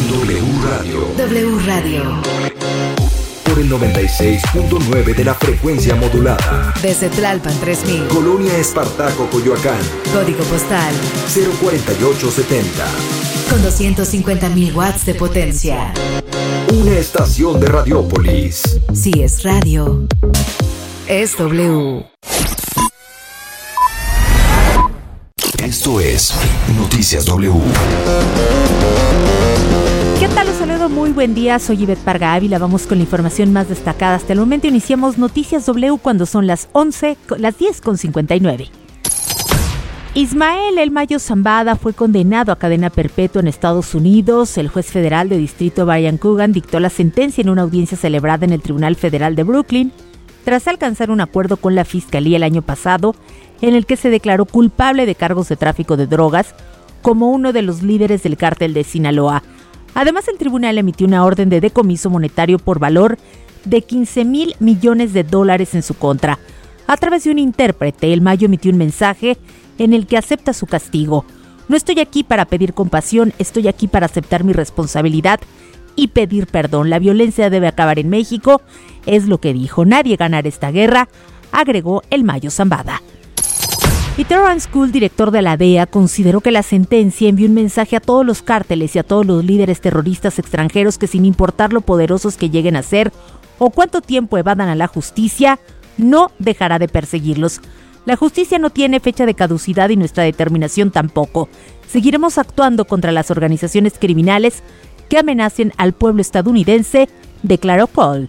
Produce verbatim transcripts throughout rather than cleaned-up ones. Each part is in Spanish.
W Radio. W Radio. Por el noventa y seis punto nueve de la frecuencia modulada. Desde Tlalpan tres mil. Colonia Espartaco, Coyoacán. Código postal cero cuarenta y ocho setenta. Con doscientos cincuenta mil watts de potencia. Una estación de Radiópolis. Si es radio, es W. Esto es Noticias W. ¿Qué tal? Los saludo, muy buen día, soy Ivette Parga Ávila, vamos con la información más destacada. Hasta el momento iniciamos Noticias W cuando son las once, las diez con cincuenta y nueve. Ismael El Mayo Zambada fue condenado a cadena perpetua en Estados Unidos. El juez federal de distrito Brian Coogan dictó la sentencia en una audiencia celebrada en el Tribunal Federal de Brooklyn, tras alcanzar un acuerdo con la Fiscalía el año pasado, en el que se declaró culpable de cargos de tráfico de drogas como uno de los líderes del cártel de Sinaloa. Además, el tribunal emitió una orden de decomiso monetario por valor de quince mil millones de dólares en su contra. A través de un intérprete, El Mayo emitió un mensaje en el que acepta su castigo. No estoy aquí para pedir compasión, estoy aquí para aceptar mi responsabilidad y pedir perdón. La violencia debe acabar en México, es lo que dijo. Nadie ganará esta guerra, agregó El Mayo Zambada. Peter Van School, director de la D E A, consideró que la sentencia envió un mensaje a todos los cárteles y a todos los líderes terroristas extranjeros que, sin importar lo poderosos que lleguen a ser o cuánto tiempo evadan a la justicia, no dejará de perseguirlos. La justicia no tiene fecha de caducidad y nuestra determinación tampoco. Seguiremos actuando contra las organizaciones criminales que amenacen al pueblo estadounidense, declaró Paul.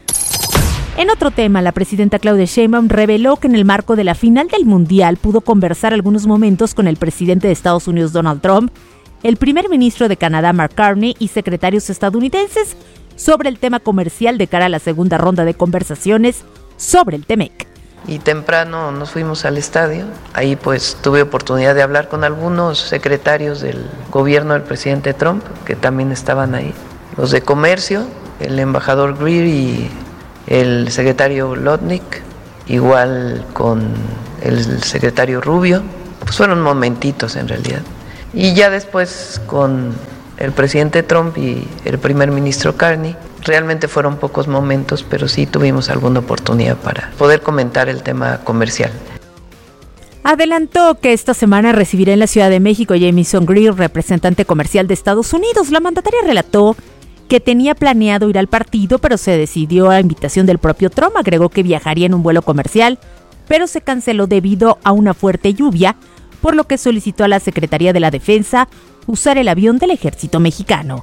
En otro tema, la presidenta Claudia Sheinbaum reveló que en el marco de la final del Mundial pudo conversar algunos momentos con el presidente de Estados Unidos, Donald Trump, el primer ministro de Canadá, Mark Carney, y secretarios estadounidenses sobre el tema comercial de cara a la segunda ronda de conversaciones sobre el TEMEC. Y temprano nos fuimos al estadio. Ahí pues tuve oportunidad de hablar con algunos secretarios del gobierno del presidente Trump, que también estaban ahí. Los de comercio, el embajador Greer y el secretario Lotnick, igual con el secretario Rubio. Pues fueron momentitos en realidad. Y ya después con el presidente Trump y el primer ministro Carney, realmente fueron pocos momentos, pero sí tuvimos alguna oportunidad para poder comentar el tema comercial. Adelantó que esta semana recibirá en la Ciudad de México a Jamieson Greer, representante comercial de Estados Unidos. La mandataria relató que tenía planeado ir al partido, pero se decidió a invitación del propio Trump. Agregó que viajaría en un vuelo comercial, pero se canceló debido a una fuerte lluvia, por lo que solicitó a la Secretaría de la Defensa usar el avión del ejército mexicano.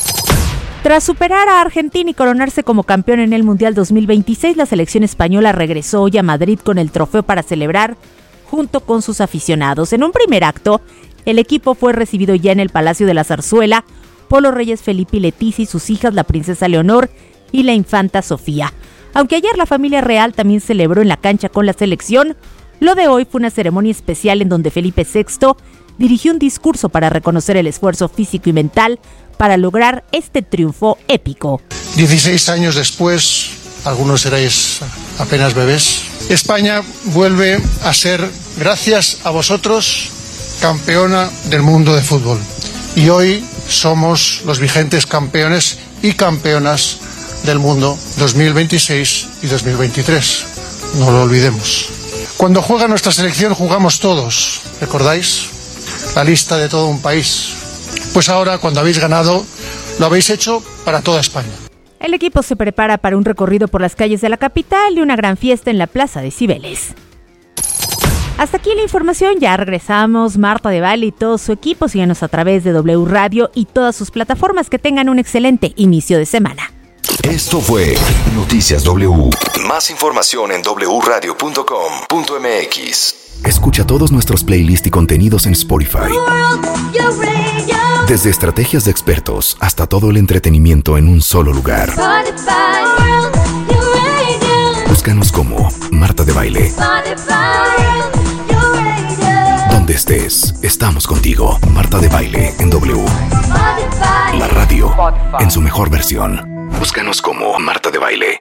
Tras superar a Argentina y coronarse como campeón en el Mundial dos mil veintiséis, la selección española regresó hoy a Madrid con el trofeo para celebrar junto con sus aficionados. En un primer acto, el equipo fue recibido ya en el Palacio de la Zarzuela por los reyes Felipe y Leticia y sus hijas, la princesa Leonor y la infanta Sofía. Aunque ayer la familia real también celebró en la cancha con la selección, lo de hoy fue una ceremonia especial en donde Felipe sexto dirigió un discurso para reconocer el esfuerzo físico y mental para lograr este triunfo épico. dieciséis años después, algunos seréis apenas bebés, España vuelve a ser, gracias a vosotros, campeona del mundo de fútbol. Y hoy somos los vigentes campeones y campeonas del mundo dos mil veintiséis y dos mil veintitrés. No lo olvidemos. Cuando juega nuestra selección jugamos todos, ¿recordáis? La lista de todo un país. Pues ahora, cuando habéis ganado, lo habéis hecho para toda España. El equipo se prepara para un recorrido por las calles de la capital y una gran fiesta en la Plaza de Cibeles. Hasta aquí la información, ya regresamos. Marta de Baile y todo su equipo, síganos a través de W Radio y todas sus plataformas. Que tengan un excelente inicio de semana. Esto fue Noticias W. Más información en doble u radio punto com punto m x. Escucha todos nuestros playlists y contenidos en Spotify. Desde estrategias de expertos hasta todo el entretenimiento en un solo lugar. Búscanos como Marta de Baile. Donde estés, estamos contigo. Marta de Baile en W. La radio en su mejor versión. Búscanos como Marta de Baile.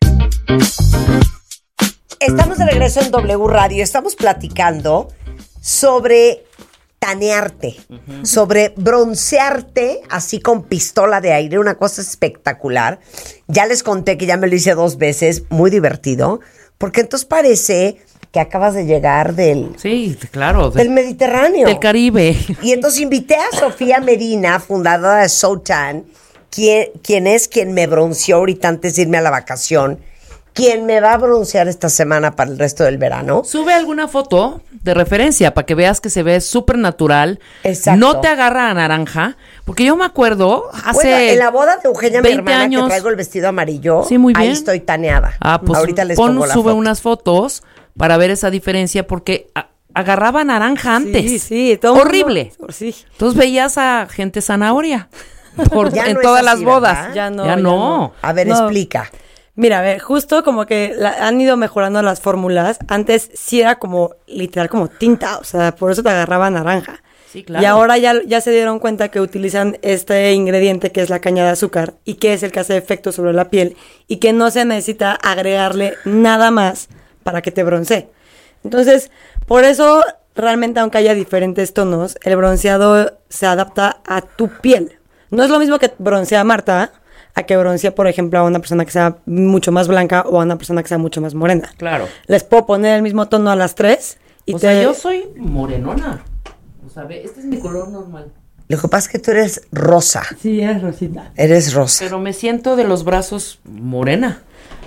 Estamos de regreso en W Radio. Estamos platicando sobre tanearte, uh-huh. sobre broncearte así con pistola de aire, una cosa espectacular. Ya les conté que ya me lo hice dos veces, muy divertido, porque entonces parece que acabas de llegar del... Sí, claro. Del Mediterráneo. Del Caribe. Y entonces invité a Sofía Medina, fundadora de Sotan, quien, quien es quien me bronceó ahorita antes de irme a la vacación, quien me va a broncear esta semana para el resto del verano. Sube alguna foto de referencia para que veas que se ve súper natural. Exacto. No te agarra a naranja, porque yo me acuerdo hace bueno, en la boda de Eugenia, mi hermana, años, que traigo el vestido amarillo, sí, muy bien. Ahí estoy taneada. Ah, pues ahorita les pon, pongo la sube foto. unas fotos para ver esa diferencia, porque a, agarraba naranja antes. Sí, sí. Todo horrible. Mundo, sí. Entonces veías a gente zanahoria por, ya en no todas es así, las bodas. ¿verdad? Ya no. Ya, ya no. no. A ver, no. explica. Mira, a ver, justo como que la, han ido mejorando las fórmulas. Antes sí era como, literal, como tinta, o sea, por eso te agarraba naranja. Sí, claro. Y ahora ya, ya se dieron cuenta que utilizan este ingrediente que es la caña de azúcar y que es el que hace efecto sobre la piel y que no se necesita agregarle nada más para que te broncee. Entonces, por eso realmente aunque haya diferentes tonos, el bronceado se adapta a tu piel. No es lo mismo que broncea Marta a que broncea, por ejemplo, a una persona que sea mucho más blanca o a una persona que sea mucho más morena. Claro. Les puedo poner el mismo tono a las tres y o te... sea, yo soy morenona. O sea, ve, este es mi color normal. Lo que pasa es que tú eres rosa. Sí, es rosita. Eres rosa. Pero me siento de los brazos morena.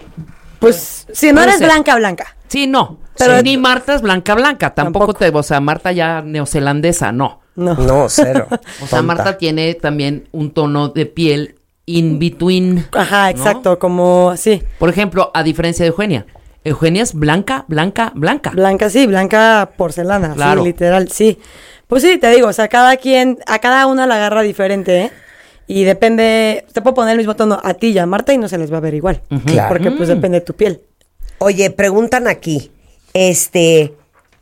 Pues, si no Puede eres ser. blanca, blanca. Sí, no. Pero- Sí, ni Marta es blanca, blanca. Tampoco, Tampoco. te... O sea, Marta ya neozelandesa, no. No. No, cero. O sea, Marta tiene también un tono de piel in between. Ajá, ¿no? exacto, como, sí. Por ejemplo, a diferencia de Eugenia. Eugenia es blanca, blanca, blanca. Blanca, sí, blanca porcelana, Claro. sí, literal, sí. Pues sí, te digo, o sea, cada quien, a cada una la agarra diferente, ¿eh? Y depende, te puedo poner el mismo tono a ti y a Marta y no se les va a ver igual. Claro. Porque pues depende de tu piel. Oye, preguntan aquí, este,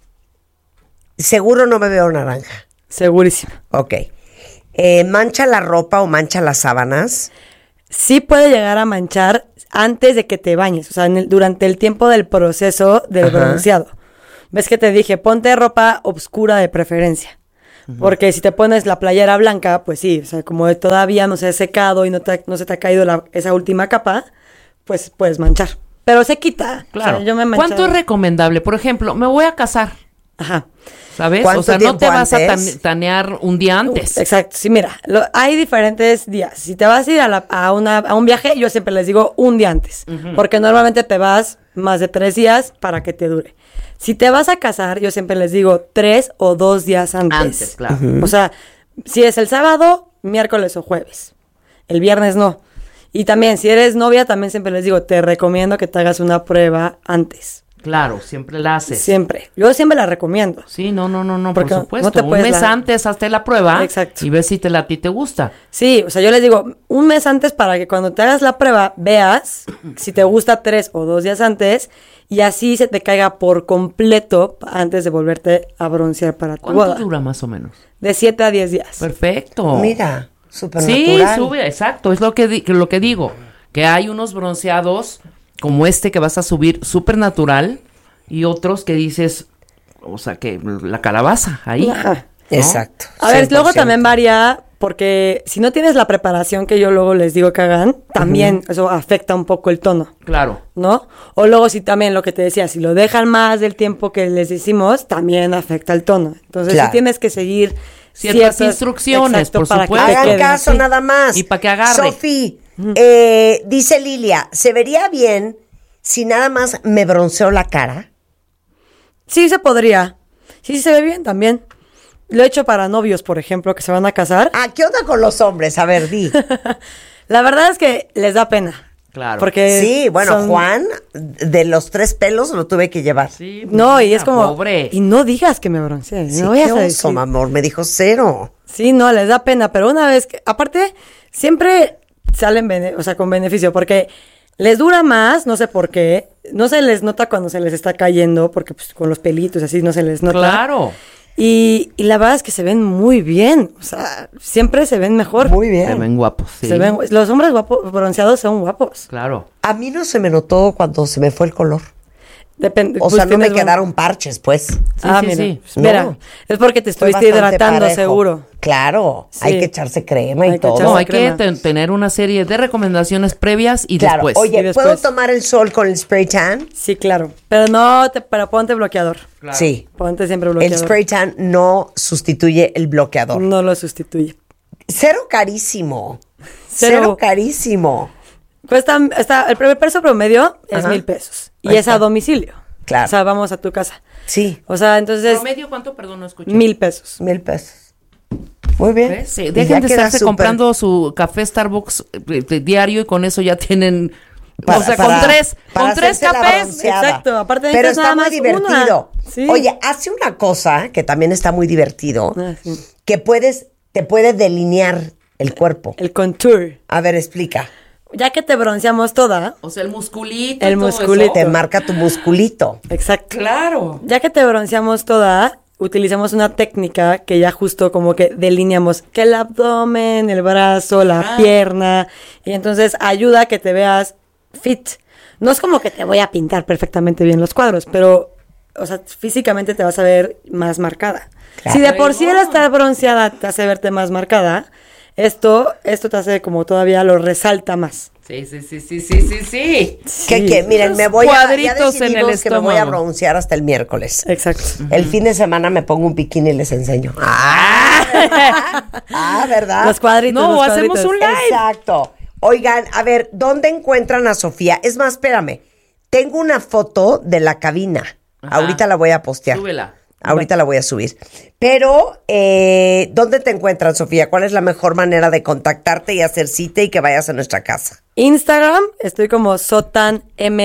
seguro no me veo naranja. Segurísimo. Ok. Eh, ¿mancha la ropa o mancha las sábanas? Sí puede llegar a manchar antes de que te bañes, o sea, en el- durante el tiempo del proceso del Ajá. bronceado. ¿Ves que te dije? Ponte ropa oscura de preferencia. Porque si te pones la playera blanca, pues sí, o sea, como todavía no se ha secado y no, te, no se te ha caído la- esa última capa, pues puedes manchar. Pero se quita. Claro. O sea, yo me he manchado. ¿Cuánto es recomendable? Por ejemplo, me voy a casar, Ajá. ¿sabes? ¿Cuánto O sea, no tiempo te vas a antes? tan- tanear un día antes. Exacto, sí, mira, lo- hay diferentes días. Si te vas a ir a, la- a, una, a un viaje, yo siempre les digo un día antes, porque normalmente te vas más de tres días para que te dure. Si te vas a casar, yo siempre les digo tres o dos días antes. Antes, claro. O sea, si es el sábado, miércoles o jueves. El viernes no. Y también, si eres novia, también siempre les digo, te recomiendo que te hagas una prueba antes. Claro, siempre la haces. Siempre. Yo siempre la recomiendo. Sí, no, no, no, no, por Porque no supuesto. te Un puedes mes la- antes hazte la prueba. Exacto. Y ves si te la, a ti te gusta. Sí, o sea, yo les digo un mes antes para que cuando te hagas la prueba veas si te gusta tres o dos días antes y así se te caiga por completo antes de volverte a broncear para tu ¿Cuánto boda. dura más o menos? De siete a diez días. Perfecto. Mira, súper Sí, natural. sube, exacto, es lo que, di- lo que digo, que hay unos bronceados como este que vas a subir súper natural y otros que dices, o sea, que la calabaza ahí. Ajá. ¿no? Exacto. A ver, cien por luego ciento. también varía porque si no tienes la preparación que yo luego les digo que hagan, también eso afecta un poco el tono. Claro. ¿No? O luego si también lo que te decía, si lo dejan más del tiempo que les hicimos, también afecta el tono. Entonces Claro. sí tienes que seguir Ciertas instrucciones, por para que supuesto. te Hagan quede, caso sí. nada más. Y pa' que agarre. Sofi, eh, dice Lilia, ¿se vería bien si nada más me bronceo la cara? Sí se podría. Sí, sí se ve bien también. Lo he hecho para novios, por ejemplo, que se van a casar. Ah, ¿qué onda con los hombres? A ver, di. La verdad es que les da pena. Claro. Porque Sí, bueno, son- Juan, de los tres pelos lo tuve que llevar. Sí, No, y mira, es como... Pobre. Y no digas que me bronceé. Sí, no vayas qué a oso, decir. mi amor, me dijo cero. Sí, no, les da pena, pero una vez que... Aparte, siempre salen, bene- o sea, con beneficio, porque les dura más, no sé por qué. No se les nota cuando se les está cayendo, porque pues con los pelitos así no se les nota. Claro. Y, y la verdad es que se ven muy bien. O sea, siempre se ven mejor. Muy Se bien. ven guapos, sí. Se ven, los hombres guapos, bronceados son guapos. Claro. A mí no se me notó cuando se me fue el color. Depende. O pues sea, no me tienes buen- quedaron parches, pues. Sí, ah, sí, mira. sí. Mira, No. es porque te Estoy estuviste bastante hidratando, parejo. seguro. Claro, Sí. hay que echarse crema y Hay que todo. echarse No, hay crema. que ten- tener una serie de recomendaciones previas y Claro, después. oye, Y después. ¿puedo tomar el sol con el spray tan? Sí, claro. Pero no, te, pero ponte bloqueador. Sí. Ponte siempre El bloqueador. spray tan no sustituye el bloqueador. No lo sustituye. Cero carísimo. Cero. Cero, carísimo. Cuesta, está, el primer precio promedio es Ajá. mil pesos. Y Ahí es a está. domicilio. Claro. O sea, vamos a tu casa. Sí, O sea, entonces, ¿Promedio cuánto? Perdón, no escuché. mil pesos. mil pesos. Muy bien. ¿Ves? Sí, Y dejen ya de queda estarse súper- comprando su café Starbucks eh, de diario y con eso ya tienen... Para- o sea, para- con tres, para con tres hacerse la cafés. bronceada. Exacto, aparte Pero necesitas está nada muy más una. divertido. Sí. Oye, hace una cosa que también está muy divertido, Ah, sí. que puedes, te puede delinear el cuerpo. El contour. A ver, explica. Ya que te bronceamos toda. O sea, el musculito. El y todo musculito. eso. Te marca tu musculito. Exacto. Claro. Ya que te bronceamos toda, utilizamos una técnica que ya justo como que delineamos que el abdomen, el brazo, la Ah. pierna, y entonces ayuda a que te veas fit. No es como que te voy a pintar perfectamente bien los cuadros, pero, o sea, físicamente te vas a ver más marcada. Claro. Si de por sí el estar bronceada te hace verte más marcada, esto, esto te hace como todavía lo resalta más. Sí, sí, sí, sí, sí, sí, sí. ¿Qué, Sí. qué? Miren, me voy a... Ya Cuadritos en el decidimos que me voy a estómago. broncear hasta el miércoles. Exacto. El fin de semana me pongo un bikini y les enseño. Ah, ah, ¿verdad? Los cuadritos. No, los hacemos cuadritos. un live. Exacto. Oigan, a ver, ¿dónde encuentran a Sofía? Es más, espérame. Tengo una foto de la cabina. Ajá. Ahorita la voy a postear. Súbela. Ahorita la voy a subir. Pero, eh, ¿dónde te encuentran, Sofía? ¿Cuál es la mejor manera de contactarte y hacer cita y que vayas a nuestra casa? Instagram, estoy como sotanmx.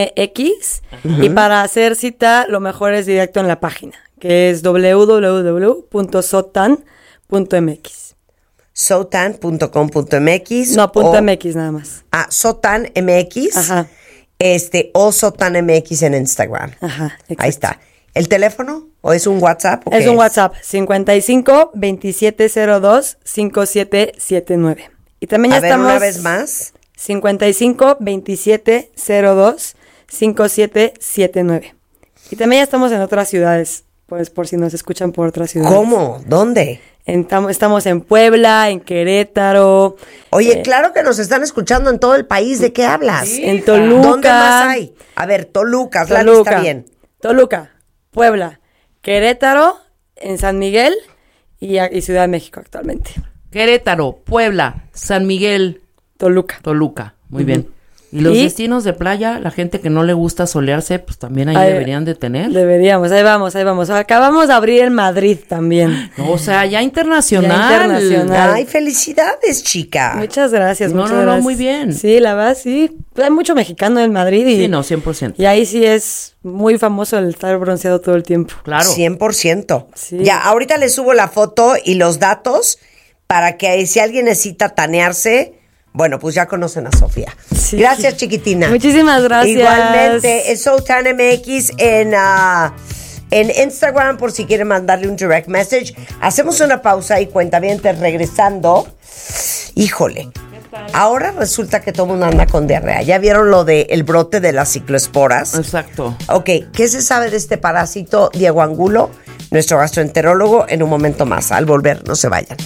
Y para hacer cita, lo mejor es directo en la página, que es w w w punto sotan punto m x. sotan punto com punto m x. No, punto o- mx nada más. Ah, Sotan M X. Ajá. Este, o Sotan M X en Instagram. Ajá, exacto. Ahí está. ¿El teléfono? ¿O es un WhatsApp? ¿O Es qué un WhatsApp, cincuenta y cinco, veintisiete cero dos, cincuenta y siete setenta y nueve. Y también ya A ver, estamos... una vez más. cincuenta y cinco, veintisiete cero dos, cincuenta y siete setenta y nueve. Y también ya estamos en otras ciudades, pues por si nos escuchan por otras ciudades. ¿Cómo? ¿Dónde? En- tam- estamos en Puebla, en Querétaro. Oye, eh, claro que nos están escuchando en todo el país. ¿De qué hablas? en Toluca. ¿Dónde más hay? A ver, Toluca, haz la Toluca, lista bien. Toluca, Puebla, Querétaro, en San Miguel y, a- y Ciudad de México actualmente. Querétaro, Puebla, San Miguel, Toluca. Toluca. Muy bien. Y los Y- destinos de playa, la gente que no le gusta solearse, pues también ahí Ahí- deberían de tener. Deberíamos, ahí vamos, ahí vamos. Acabamos de abrir en Madrid también. No, o sea, ya internacional. Ya internacional. Ay, felicidades, chica. Muchas gracias, No, muchas no, no, gracias. muy bien. Sí, la verdad, sí. Hay mucho mexicano en Madrid y, Sí, no, cien por ciento. y ahí sí es muy famoso el estar bronceado todo el tiempo. Claro. cien por ciento. Sí. Ya, ahorita les subo la foto y los datos para que si alguien necesita tanearse, bueno, pues ya conocen a Sofía. Sí. Gracias, chiquitina. Muchísimas gracias. Igualmente, es Sotan M X en, ah, en Instagram por si quieren mandarle un direct message. Hacemos una pausa y cuentavientes regresando. Híjole. Ahora resulta que todo el mundo anda con diarrea. ¿Ya vieron lo del brote de las cicloesporas? Exacto. Ok, ¿qué se sabe de este parásito? Diego Angulo, nuestro gastroenterólogo, en un momento más. Al volver, no se vayan.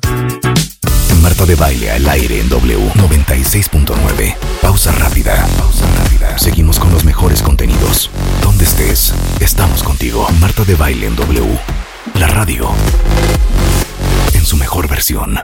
Marta de Baile al aire en W noventa y seis punto nueve. Pausa rápida. Pausa rápida. Seguimos con los mejores contenidos. Donde estés, estamos contigo. Marta de Baile en W. La radio. En su mejor versión.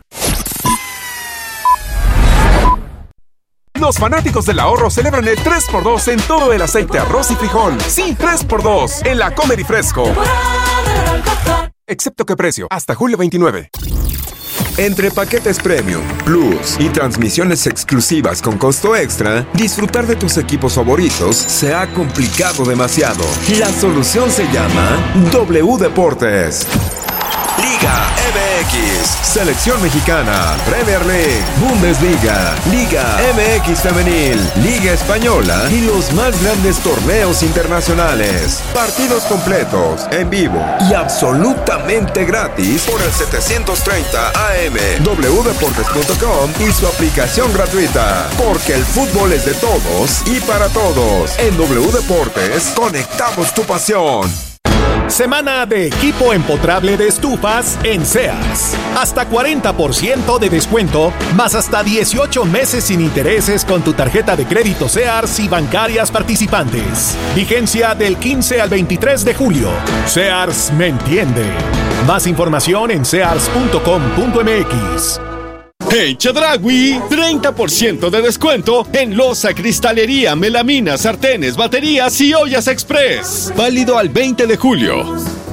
Los fanáticos del ahorro celebran el tres por dos en todo el aceite, arroz y frijol. Sí, tres por dos en la Comer y Fresco. Excepto que precio, hasta julio veintinueve. Entre paquetes premium, plus y transmisiones exclusivas con costo extra, disfrutar de tus equipos favoritos se ha complicado demasiado. La solución se llama W Deportes. Liga M X, Selección Mexicana, Premier League, Bundesliga, Liga M X Femenil, Liga Española y los más grandes torneos internacionales. Partidos completos, en vivo y absolutamente gratis por el setecientos treinta A M, w deportes punto com y su aplicación gratuita. Porque el fútbol es de todos y para todos. En W Deportes, conectamos tu pasión. Semana de equipo empotrable de estufas en Sears. Hasta cuarenta por ciento de descuento, más hasta dieciocho meses sin intereses con tu tarjeta de crédito Sears y bancarias participantes. Vigencia del quince al veintitrés de julio. Sears me entiende. Más información en sears punto com punto m x. ¡Hey, Chedraui! treinta por ciento de descuento en loza, cristalería, melamina, sartenes, baterías y ollas express. Válido al veinte de julio.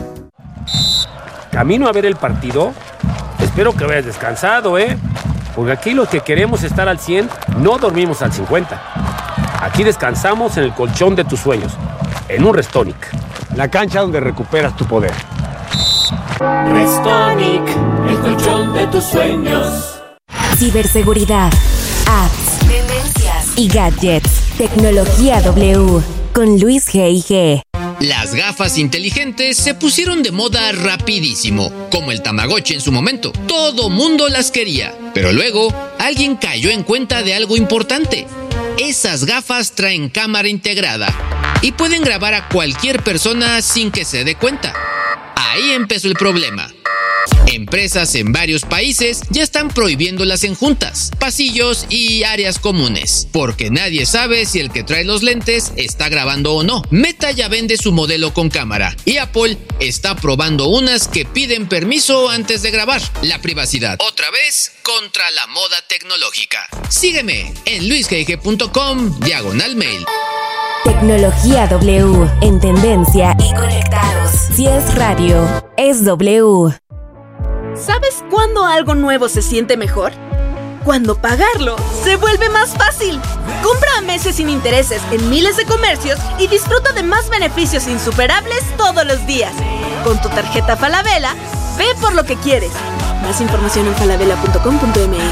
Camino a ver el partido. Espero que vayas descansado, ¿eh? Porque aquí los que queremos estar al cien no dormimos al cincuenta. Aquí descansamos en el colchón de tus sueños, en un Restonic. La cancha donde recuperas tu poder. Restonic, el colchón de tus sueños. Ciberseguridad, apps, tendencias y gadgets. Tecnología W con Luis G I G. Las gafas inteligentes se pusieron de moda rapidísimo, como el Tamagotchi en su momento. Todo mundo las quería, pero luego alguien cayó en cuenta de algo importante. Esas gafas traen cámara integrada y pueden grabar a cualquier persona sin que se dé cuenta. Ahí empezó el problema. Empresas en varios países ya están prohibiéndolas en juntas, pasillos y áreas comunes, porque nadie sabe si el que trae los lentes está grabando o no. Meta ya vende su modelo con cámara y Apple está probando unas que piden permiso antes de grabar. La privacidad, otra vez, contra la moda tecnológica. Sígueme en luis g g punto com diagonal mail. Tecnología W, en tendencia y conectados. Si es radio, es W. ¿Sabes cuándo algo nuevo se siente mejor? Cuando pagarlo se vuelve más fácil. Compra a meses sin intereses en miles de comercios y disfruta de más beneficios insuperables todos los días. Con tu tarjeta Falabella, ve por lo que quieres. Más información en falabella punto com punto m x.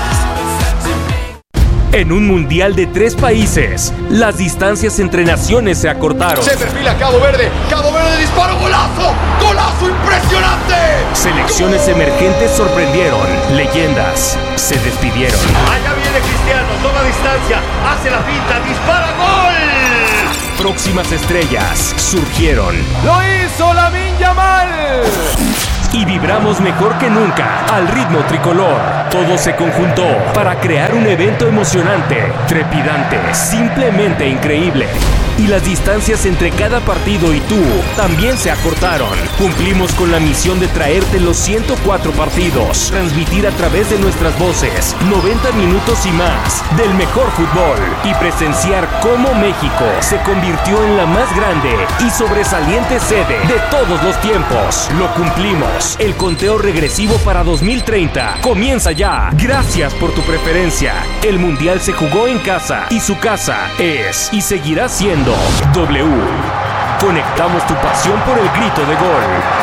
En un mundial de tres países, las distancias entre naciones se acortaron. Se perfila Cabo Verde. Cabo Verde disparo. ¡Golazo! ¡Golazo impresionante! Selecciones ¡Gol! Emergentes sorprendieron. Leyendas se despidieron. Allá viene Cristiano. Toma distancia. Hace la finta. Dispara. ¡Gol! Próximas estrellas surgieron. ¡Lo hizo Lamine Yamal! Y vibramos mejor que nunca al ritmo tricolor. Todo se conjuntó para crear un evento emocionante, trepidante, simplemente increíble. Y las distancias entre cada partido y tú también se acortaron. Cumplimos con la misión de traerte los ciento cuatro partidos, transmitir a través de nuestras voces noventa minutos y más del mejor fútbol y presenciar cómo México se convirtió en la más grande y sobresaliente sede de todos los tiempos. Lo cumplimos. El conteo regresivo para dos mil treinta comienza ya. Gracias por tu preferencia. El Mundial se jugó en casa y su casa es y seguirá siendo W. Conectamos tu pasión por el grito de gol.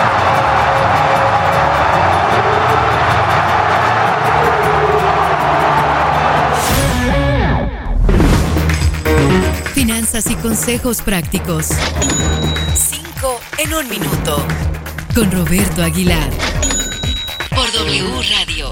Finanzas y consejos prácticos. Cinco en un minuto. Con Roberto Aguilar. Por W Radio.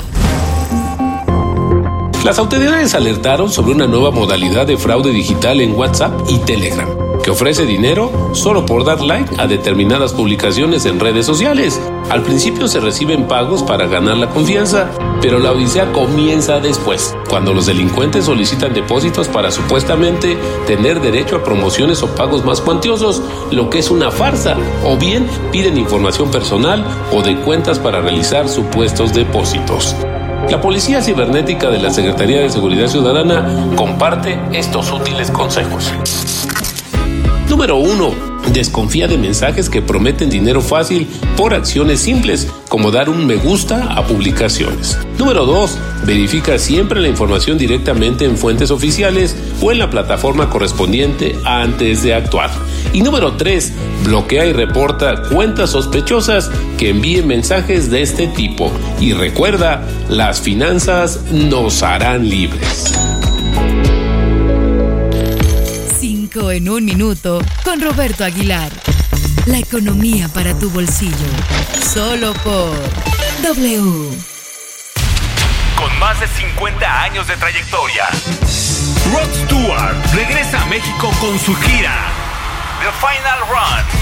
Las autoridades alertaron sobre una nueva modalidad de fraude digital en WhatsApp y Telegram, que ofrece dinero solo por dar like a determinadas publicaciones en redes sociales. Al principio se reciben pagos para ganar la confianza, pero la odisea comienza después, cuando los delincuentes solicitan depósitos para supuestamente tener derecho a promociones o pagos más cuantiosos, lo que es una farsa, o bien piden información personal o de cuentas para realizar supuestos depósitos. La Policía Cibernética de la Secretaría de Seguridad Ciudadana comparte estos útiles consejos. Número uno. Desconfía de mensajes que prometen dinero fácil por acciones simples, como dar un me gusta a publicaciones. Número dos. Verifica siempre la información directamente en fuentes oficiales o en la plataforma correspondiente antes de actuar. Y número tres, bloquea y reporta cuentas sospechosas que envíen mensajes de este tipo. Y recuerda, las finanzas nos harán libres. Cinco en un minuto con Roberto Aguilar. La economía para tu bolsillo. Solo por W. Con más de cincuenta años de trayectoria, Rod Stewart regresa a México con su gira The Final Run.